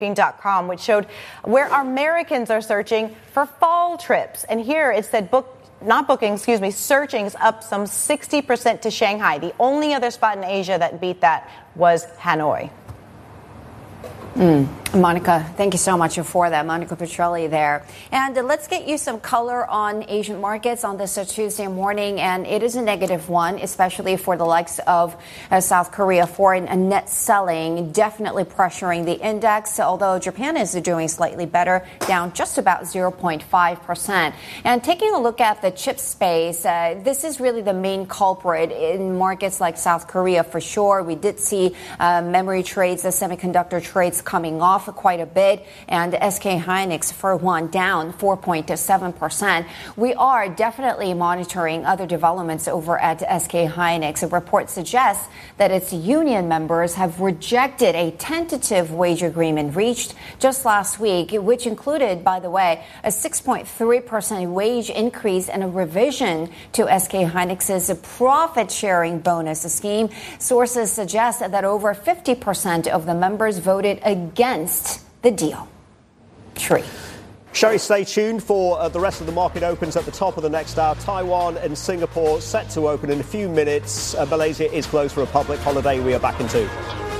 Booking.com, which showed where Americans are searching for fall trips. And here it said searchings up some 60% to Shanghai. The only other spot in Asia that beat that was Hanoi. Monica, thank you so much for that. Monica Petrelli there. And let's get you some color on Asian markets on this Tuesday morning. And it is a negative one, especially for the likes of South Korea. Foreign net selling definitely pressuring the index, although Japan is doing slightly better, down just about 0.5%. And taking a look at the chip space, this is really the main culprit in markets like South Korea for sure. We did see memory trades, the semiconductor trades coming off quite a bit, and SK Hynix for one down 4.7%. We are definitely monitoring other developments over at SK Hynix. A report suggests that its union members have rejected a tentative wage agreement reached just last week, which included, by the way, a 6.3% wage increase and a revision to SK Hynix's profit-sharing bonus scheme. Sources suggest that over 50% of the members voted against the deal. Sherry. Sherry, stay tuned for the rest of the market opens at the top of the next hour. Taiwan and Singapore set to open in a few minutes. Malaysia is closed for a public holiday. We are back in 2.